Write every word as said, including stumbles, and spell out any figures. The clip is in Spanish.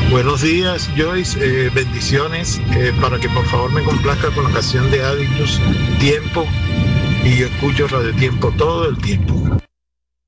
Buenos días, Joyce. Eh, bendiciones. Eh, para que por favor me complazca con la canción de Adictus, Tiempo. Y yo escucho Radio Tiempo todo el tiempo.